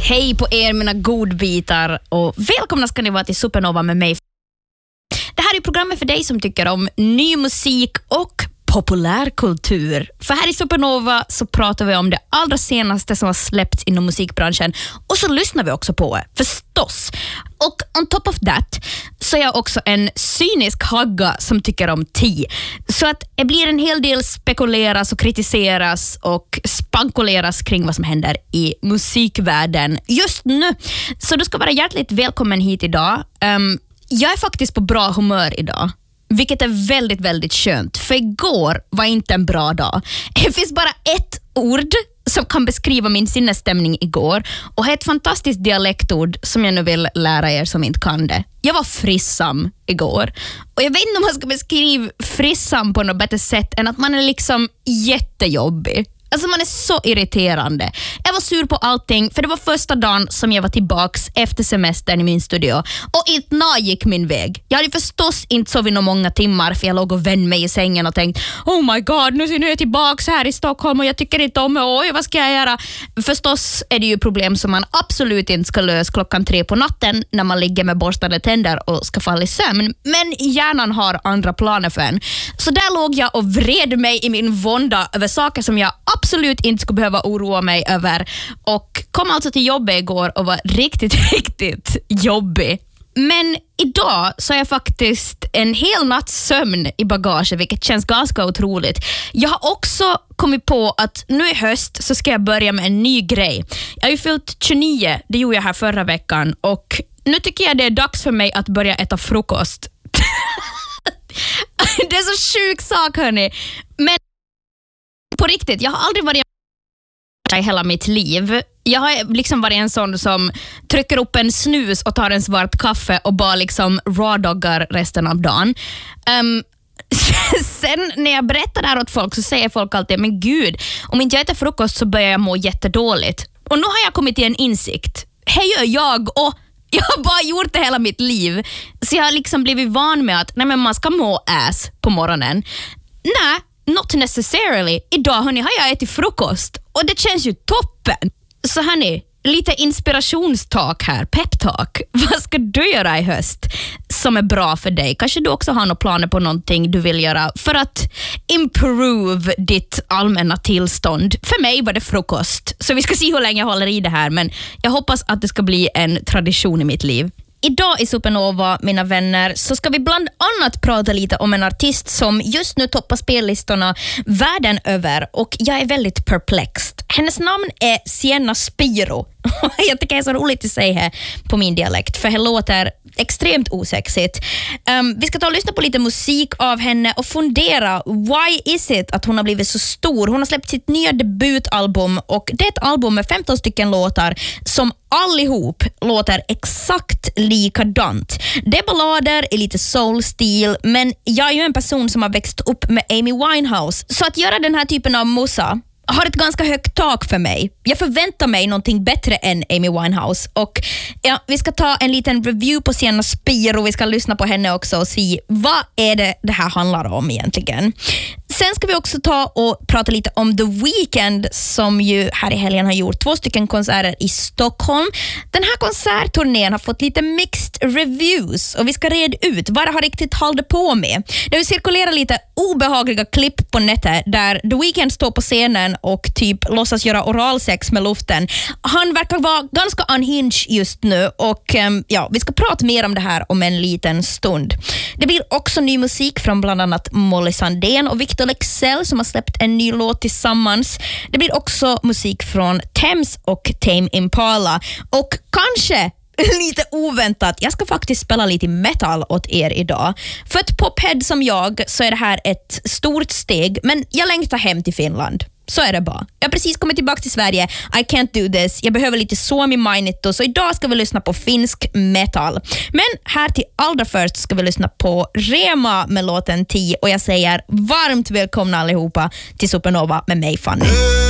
Hej på er mina godbitar och välkomna ska ni vara till Supernova med mig. Det här är programmet för dig som tycker om ny musik och populärkultur. För här i Supernova så pratar vi om det allra senaste som har släppts inom musikbranschen och så lyssnar vi också på det, förstås. Och on top of that så är jag också en cynisk hagga som tycker om tea. Så att det blir en hel del spekuleras och kritiseras och spankuleras kring vad som händer i musikvärlden just nu. Så du ska vara hjärtligt välkommen hit idag. Jag är faktiskt på bra humör idag. Vilket är väldigt, väldigt skönt. För igår var inte en bra dag. Det finns bara ett ord som kan beskriva min sinnesstämning igår. Och det är ett fantastiskt dialektord som jag nu vill lära er som inte kan det. Jag var frissam igår. Och jag vet inte om man ska beskriva frissam på något bättre sätt än att man är liksom jättejobbig. Alltså man är så irriterande. Jag var sur på allting för det var första dagen som jag var tillbaks efter semestern i min studio. Och inte gick min väg. Jag hade förstås inte sovit några många timmar för jag låg och vände mig i sängen och tänkte oh my god, nu är jag tillbaks här i Stockholm och jag tycker inte om det. Oj, vad ska jag göra? Förstås är det ju problem som man absolut inte ska lösa 3:00 på natten när man ligger med borstade tänder och ska falla i sömn. Men hjärnan har andra planer för en. Så där låg jag och vred mig i min vånda över saker som jag absolut inte skulle behöva oroa mig över och kom alltså till jobbet igår och var riktigt, riktigt jobbig. Men idag så är jag faktiskt en hel natts sömn i bagaget, vilket känns ganska otroligt. Jag har också kommit på att nu i höst så ska jag börja med en ny grej. Jag har ju fyllt 29, det gjorde jag här förra veckan och nu tycker jag det är dags för mig att börja äta frukost. Det är så sjuk sak, hörni. Men på riktigt, jag har aldrig varit i hela mitt liv. Jag har liksom varit en sån som trycker upp en snus och tar en svart kaffe och bara liksom raw-doggar resten av dagen. Sen när jag berättar det här åt folk så säger folk alltid, men gud, om inte jag äter frukost så börjar jag må jättedåligt. Och nu har jag kommit till en insikt. Hej gör jag och jag har bara gjort det hela mitt liv. Så jag har liksom blivit van med att men man ska må ass på morgonen. Nej, not necessarily. Idag hörni, har jag ätit frukost och det känns ju toppen. Så hörni, lite inspirationstak här, peptalk. Vad ska du göra i höst som är bra för dig? Kanske du också har några planer på någonting du vill göra för att improve ditt allmänna tillstånd. För mig var det frukost. Så vi ska se hur länge jag håller i det här, men jag hoppas att det ska bli en tradition i mitt liv. Idag i Supernova, mina vänner, så ska vi bland annat prata lite om en artist som just nu toppar spellistorna världen över och jag är väldigt perplexed. Hennes namn är Sienna Spiro. Jag tycker det är så roligt att säga här på min dialekt för det låter extremt osexigt. Vi ska ta och lyssna på lite musik av henne och fundera, why is it att hon har blivit så stor? Hon har släppt sitt nya debutalbum och det är ett album med 15 stycken låtar som allihop låter exakt likadant. Det är ballader i lite soul-stil, men jag är ju en person som har växt upp med Amy Winehouse, så att göra den här typen av musa har ett ganska högt tak för mig. Jag förväntar mig någonting bättre än Amy Winehouse. Och ja, vi ska ta en liten review på Sienna Spiro. Vi ska lyssna på henne också och se vad är det här handlar om egentligen. Sen ska vi också ta och prata lite om The Weeknd som ju här i helgen har gjort 2 stycken konserter i Stockholm. Den här konsertturnén har fått lite mixed reviews och vi ska reda ut vad det har riktigt hållit på med. Det har cirkulerat lite obehagliga klipp på nätet där The Weeknd står på scenen och typ låtsas göra oralsex med luften. Han verkar vara ganska unhinged just nu och ja, vi ska prata mer om det här om en liten stund. Det blir också ny musik från bland annat Molly Sandén och Victor Leksell som har släppt en ny låt tillsammans. Det blir också musik från Thames och Tame Impala och kanske lite oväntat, jag ska faktiskt spela lite metal åt er idag. För ett pophead som jag så är det här ett stort steg, men jag längtar hem till Finland. Så är det bara. Jag har precis kommit tillbaka till Sverige. I can't do this. Jag behöver lite Suomi mainittu. Så idag ska vi lyssna på finsk metal. Men här till allra först ska vi lyssna på Rema med låten 10. Och jag säger varmt välkomna allihopa till Supernova med mig, Fanny.